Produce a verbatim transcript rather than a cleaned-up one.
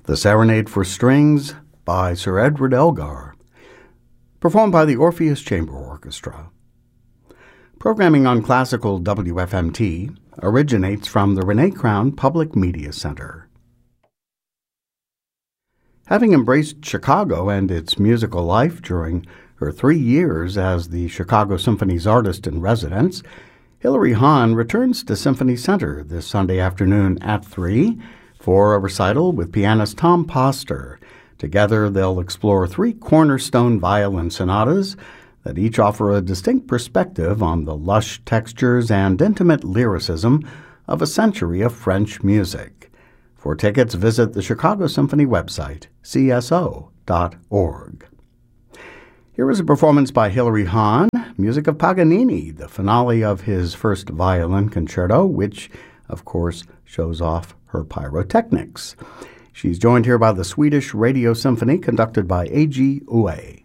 The Serenade for Strings by Sir Edward Elgar, performed by the Orpheus Chamber Orchestra. Programming on Classical W F M T originates from the Renee Crown Public Media Center. Having embraced Chicago and its musical life during her three years as the Chicago Symphony's artist in residence, Hilary Hahn returns to Symphony Center this Sunday afternoon at three for a recital with pianist Tom Poster. Together, they'll explore three cornerstone violin sonatas that each offer a distinct perspective on the lush textures and intimate lyricism of a century of French music. For tickets, visit the Chicago Symphony website, c s o dot org. Here is a performance by Hilary Hahn, music of Paganini, the finale of his first violin concerto, which, of course, shows off her pyrotechnics. She's joined here by the Swedish Radio Symphony, conducted by A G Uwe.